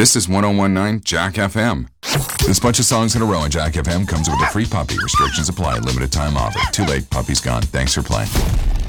This is 1019 Jack FM. This bunch of songs in a row on Jack FM comes with a free puppy. Restrictions apply. Limited time offer. Too late. Puppy's gone. Thanks for playing.